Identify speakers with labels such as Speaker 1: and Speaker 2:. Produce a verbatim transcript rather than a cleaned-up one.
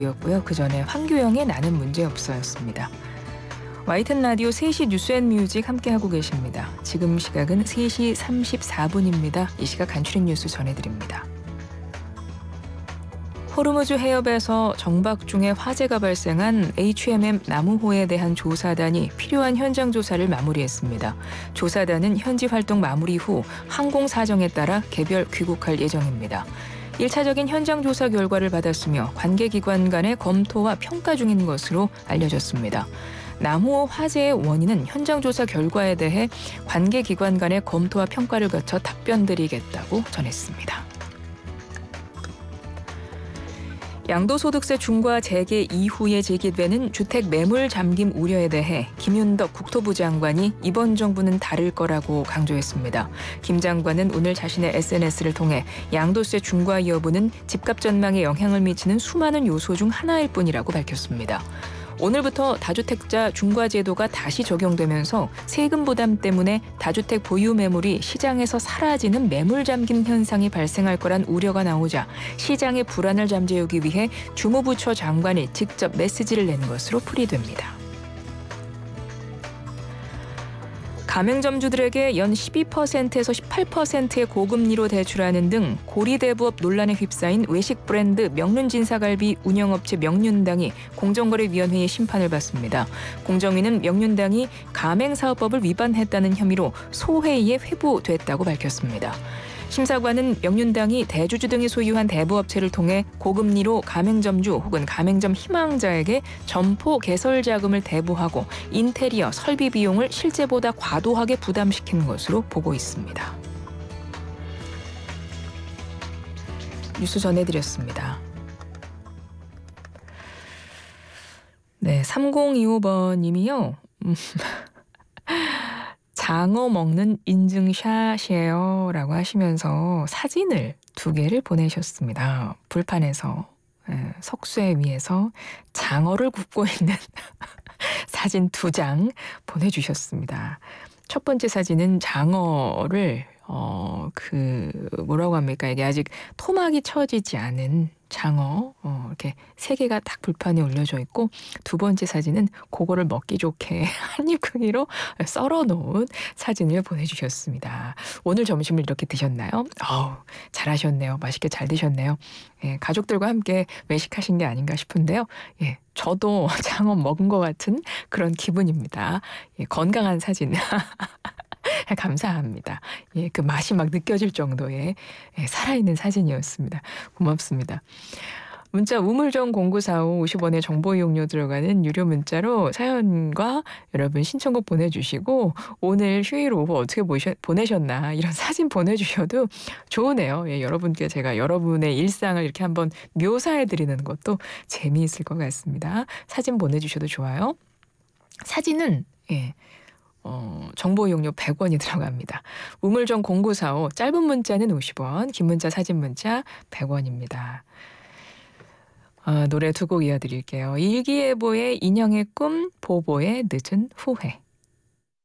Speaker 1: 였고요. 그 전에 황규영의 나는 문제없어였습니다. 와이튼 라디오 세 시 뉴스앤뮤직 함께하고 계십니다. 지금 시각은 세 시 삼십사 분입니다. 이 시각 간추린 뉴스 전해드립니다. 호르무즈 해협에서 정박 중에 화재가 발생한 에이치엠엠 나무호에 대한 조사단이 필요한 현장 조사를 마무리했습니다. 조사단은 현지 활동 마무리 후 항공 사정에 따라 개별 귀국할 예정입니다. 일차적인 현장 조사 결과를 받았으며 관계기관 간의 검토와 평가 중인 것으로 알려졌습니다. 나무호 화재의 원인은 현장 조사 결과에 대해 관계기관 간의 검토와 평가를 거쳐 답변드리겠다고 전했습니다. 양도소득세 중과 재개 이후에 제기되는 주택 매물 잠김 우려에 대해 김윤덕 국토부 장관이 이번 정부는 다를 거라고 강조했습니다. 김 장관은 오늘 자신의 에스엔에스를 통해 양도세 중과 여부는 집값 전망에 영향을 미치는 수많은 요소 중 하나일 뿐이라고 밝혔습니다. 오늘부터 다주택자 중과 제도가 다시 적용되면서 세금 부담 때문에 다주택 보유 매물이 시장에서 사라지는 매물 잠김 현상이 발생할 거란 우려가 나오자 시장의 불안을 잠재우기 위해 주무부처 장관이 직접 메시지를 낸 것으로 풀이됩니다. 가맹점주들에게 연 십이 퍼센트에서 십팔 퍼센트의 고금리로 대출하는 등 고리대부업 논란에 휩싸인 외식 브랜드 명륜진사갈비 운영업체 명륜당이 공정거래위원회의 심판을 받습니다. 공정위는 명륜당이 가맹사업법을 위반했다는 혐의로 소회의에 회부됐다고 밝혔습니다. 심사관은 명륜당이 대주주 등이 소유한 대부업체를 통해 고금리로 가맹점주 혹은 가맹점 희망자에게 점포 개설 자금을 대부하고 인테리어 설비 비용을 실제보다 과도하게 부담시킨 것으로 보고 있습니다. 뉴스 전해드렸습니다. 네, 삼공이오 번님이요. 음. 장어 먹는 인증샷이에요 라고 하시면서 사진을 두 개를 보내셨습니다. 불판에서 석쇠 위에서 장어를 굽고 있는 사진 두 장 보내주셨습니다. 첫 번째 사진은 장어를 어, 그 뭐라고 합니까? 이게 아직 토막이 쳐지지 않은 장어 어, 이렇게 세 개가 딱 불판에 올려져 있고 두 번째 사진은 그거를 먹기 좋게 한입 크기로 썰어 놓은 사진을 보내주셨습니다. 오늘 점심을 이렇게 드셨나요? 어우, 잘하셨네요. 맛있게 잘 드셨네요. 예, 가족들과 함께 외식하신 게 아닌가 싶은데요. 예, 저도 장어 먹은 것 같은 그런 기분입니다. 예, 건강한 사진. 감사합니다. 예, 그 맛이 막 느껴질 정도의 예, 살아있는 사진이었습니다. 고맙습니다. 문자 우물정 공구사오 오십 원의 정보 이용료 들어가는 유료 문자로 사연과 여러분 신청곡 보내주시고 오늘 휴일 오후 어떻게 보셔, 보내셨나 이런 사진 보내주셔도 좋으네요. 예, 여러분께 제가 여러분의 일상을 이렇게 한번 묘사해드리는 것도 재미있을 것 같습니다. 사진 보내주셔도 좋아요. 사진은 예. 어, 정보 이용료 백 원이 들어갑니다. 우물정 공구사오 짧은 문자는 오십 원, 긴 문자 사진 문자 백 원입니다. 어, 노래 두 곡 이어드릴게요. 일기예보의 인형의 꿈, 보보의 늦은 후회.